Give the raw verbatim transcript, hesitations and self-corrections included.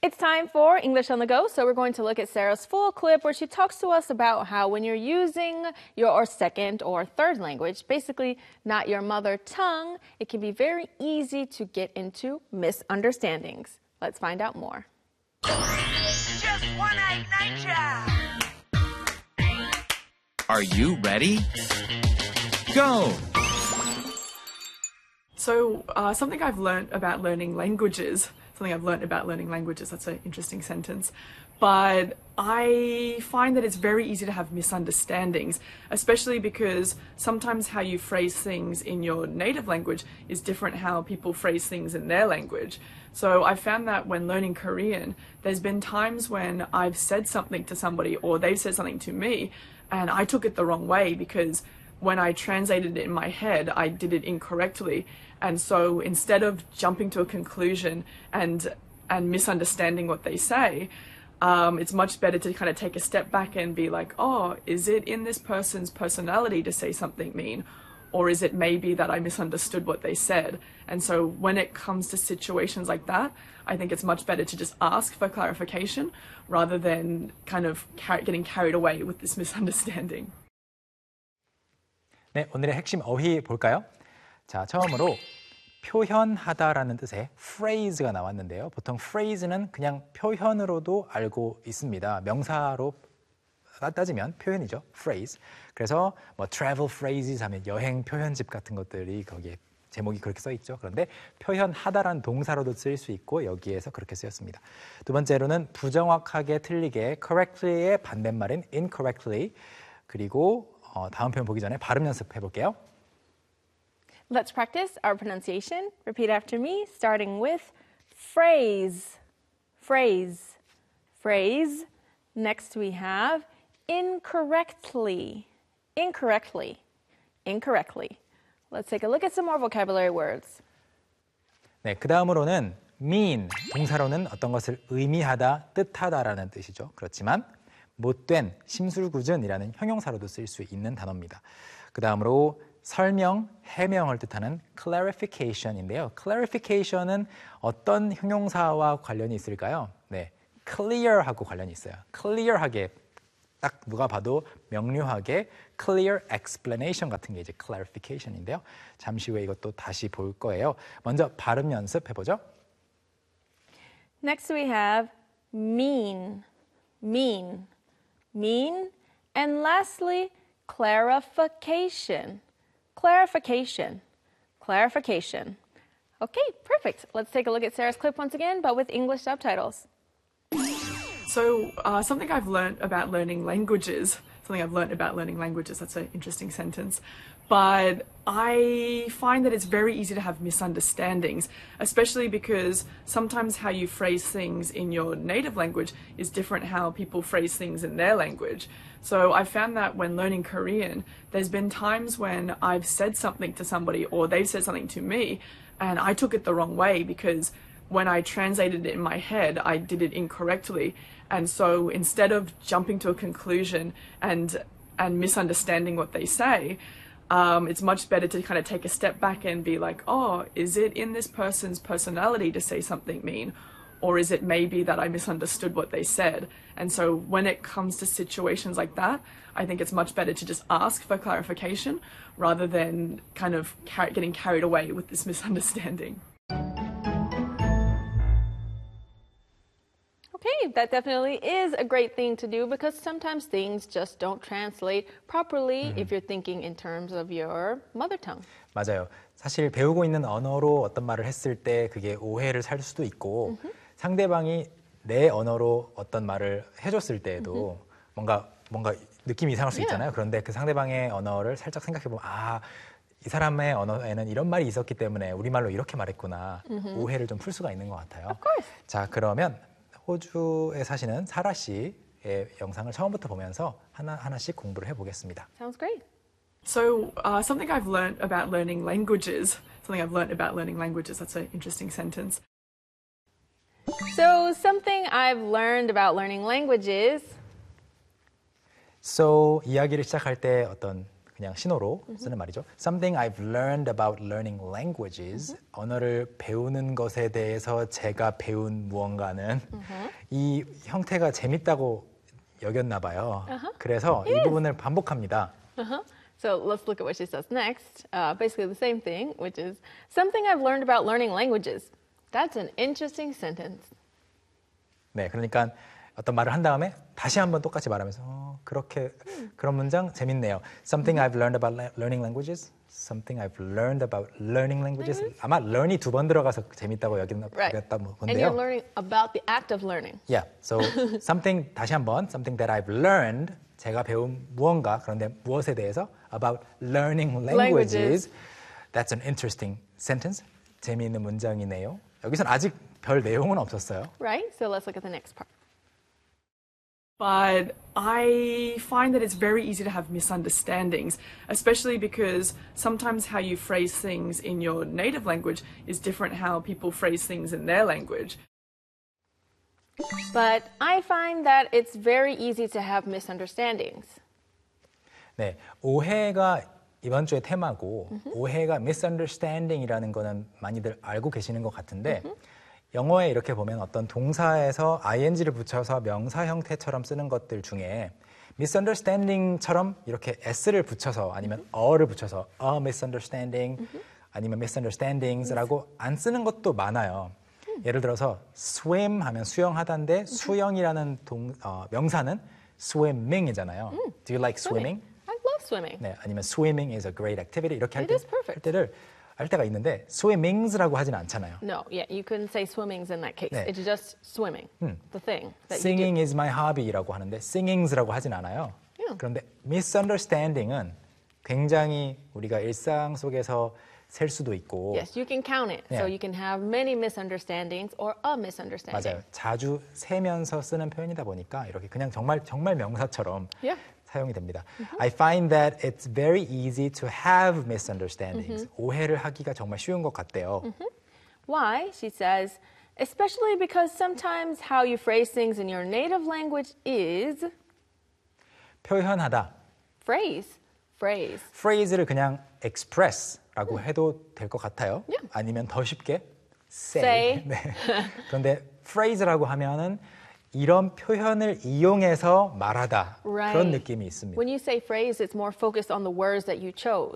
It's time for English on the Go, so we're going to look at Sarah's full clip where she talks to us about how when you're using your second or third language, basically not your mother tongue, it can be very easy to get into misunderstandings. Let's find out more. Just one eight nature. Are you ready? Go! So uh, something I've learned about learning languages, something I've learned about learning languages, that's an interesting sentence, but I find that it's very easy to have misunderstandings, especially because sometimes how you phrase things in your native language is different how people phrase things in their language. So I found that when learning Korean, there's been times when I've said something to somebody or they've said something to me and I took it the wrong way because when I translated it in my head, I did it incorrectly. And so instead of jumping to a conclusion and and misunderstanding what they say, um, it's much better to kind of take a step back and be like, oh, is it in this person's personality to say something mean? Or is it maybe that I misunderstood what they said? And so when it comes to situations like that, I think it's much better to just ask for clarification rather than kind of car- getting carried away with this misunderstanding. 네, 오늘의 핵심 어휘 볼까요? 자, 처음으로 표현하다라는 뜻의 phrase가 나왔는데요. 보통 phrase는 그냥 표현으로도 알고 있습니다. 명사로 따지면 표현이죠. phrase. 그래서 뭐 travel phrases 하면 여행 표현집 같은 것들이 거기에 제목이 그렇게 써 있죠. 그런데 표현하다라는 동사로도 쓰일 수 있고 여기에서 그렇게 쓰였습니다. 두 번째로는 부정확하게 틀리게 correctly의 반대말인 incorrectly 그리고 어, 다음 표현 보기 전에 발음 연습해 볼게요. Let's practice our pronunciation. Repeat after me, starting with phrase, phrase, phrase. Next we have incorrectly, incorrectly, incorrectly. Let's take a look at some more vocabulary words. 네, 그 다음으로는 mean, 동사로는 어떤 것을 의미하다, 뜻하다라는 뜻이죠. 그렇지만 못된, 심술궂은이라는 형용사로도 쓸 수 있는 단어입니다. 그 다음으로 설명, 해명을 뜻하는 clarification인데요. clarification은 어떤 형용사와 관련이 있을까요? 네, clear하고 관련이 있어요. clear하게, 딱 누가 봐도 명료하게 clear explanation 같은 게 이제 clarification인데요. 잠시 후에 이것도 다시 볼 거예요. 먼저 발음 연습해보죠. Next we have mean, mean, mean, and lastly, clarification, clarification, clarification. Okay, perfect. Let's take a look at Sarah's clip once again, but with English subtitles. So uh, something I've learned about learning languages, something I've learned about learning languages, that's an interesting sentence, but I find that it's very easy to have misunderstandings, especially because sometimes how you phrase things in your native language is different how people phrase things in their language. So I found that when learning Korean, there's been times when I've said something to somebody or they've said something to me and I took it the wrong way because when I translated it in my head, I did it incorrectly. And so instead of jumping to a conclusion and and misunderstanding what they say, um, it's much better to kind of take a step back and be like, oh, is it in this person's personality to say something mean? Or is it maybe that I misunderstood what they said? And so when it comes to situations like that, I think it's much better to just ask for clarification rather than kind of car- getting carried away with this misunderstanding. Okay, that definitely is a great thing to do because sometimes things just don't translate properly mm. if you're thinking in terms of your mother tongue. 맞아요. 사실 배우고 있는 언어로 어떤 말을 했을 때 그게 오해를 살 수도 있고 mm-hmm. 상대방이 내 언어로 어떤 말을 해줬을 때에도 mm-hmm. 뭔가 뭔가 느낌이 이상할 수 yeah. 있잖아요. 그런데 그 상대방의 언어를 살짝 생각해보면 아, 이 사람의 언어에는 이런 말이 있었기 때문에 우리말로 이렇게 말했구나. Mm-hmm. 오해를 좀 풀 수가 있는 것 같아요. Of course. 자, 그러면 호주에 사시는 사라 씨의 영상을 처음부터 보면서 하나 하나씩 공부를 해보겠습니다. Sounds great. So uh, something I've learned about learning languages, something I've learned about learning languages, that's an interesting sentence. So something I've learned about learning languages. So 이야기를 시작할 때 어떤 그냥 신호로 쓰는 말이죠. Something I've learned about learning languages. 언어를 배우는 것에 대해서 제가 배운 무언가는 이 형태가 재밌다고 여겼나 봐요. 그래서 이 부분을 반복합니다. Uh-huh. So let's look at what she says next. Uh, basically the same thing, which is something I've learned about learning languages. That's an interesting sentence. 네, 그러니까 어떤 말을 한 다음에 다시 한번 똑같이 말하면서 어, 그렇게 그런 문장 재밌네요. Something I've learned about le- learning languages. Something I've learned about learning languages. 아마 learn이 두 번 들어가서 재밌다고 여겼나 Right. 여겼다 And 본데요. you're learning about the act of learning. Yeah. So something 다시 한번 something that I've learned 제가 배운 무언가 그런데 무엇에 대해서 about learning languages. Languages. That's an interesting sentence. 재미있는 문장이네요. 여기선 아직 별 내용은 없었어요. Right? So let's look at the next part. But I find that it's very easy to have misunderstandings, especially because sometimes how you phrase things in your native language is different how people phrase things in their language. But I find that it's very easy to have misunderstandings. 네, 오해가 이번 주의 테마고 오해가 misunderstanding이라는 거는 많이들 알고 계시는 것 같은데 영어에 이렇게 보면 어떤 동사에서 ing를 붙여서 명사 형태처럼 쓰는 것들 중에 misunderstanding처럼 이렇게 s를 붙여서 아니면 어를 붙여서 a misunderstanding 아니면 misunderstandings라고 안 쓰는 것도 많아요. 예를 들어서 swim 하면 수영하다인데 수영이라는 동, 어, 명사는 swimming이잖아요. Do you like swimming? I love swimming. 네, 아니면 swimming is a great activity 이렇게 할, It 때, is perfect. 할 때를 할 때가 있는데 swimmings라고 하진 않잖아요. No, yeah, you couldn't say swimming's in that case. 네. It's just swimming, the thing that Singing is my hobby라고 하는데 singings라고 하진 않아요. Yeah. 그런데 misunderstanding은 굉장히 우리가 일상 속에서 셀 수도 있고 you do. Yes, you can count it. So Yeah. you can have many misunderstandings or a misunderstanding. 맞아요. 자주 세면서 쓰는 표현이다 보니까 이렇게 그냥 정말 정말 명사처럼 Yeah. 사용이 됩니다. I find that it's very easy to have misunderstandings. 오해를 하기가 정말 쉬운 것 같대요. Why? She says, especially because sometimes how you phrase things in your native language is 표현하다. phrase. Phrase. phrase를 그냥 express라고 해도 될 것 같아요. Yeah. 아니면 더 쉽게 say. Say. 네. 그런데 phrase라고 하면은 이런 표현을 이용해서 말하다 Right. 그런 느낌이 있습니다. When you say phrase, it's more focused on the words that you chose.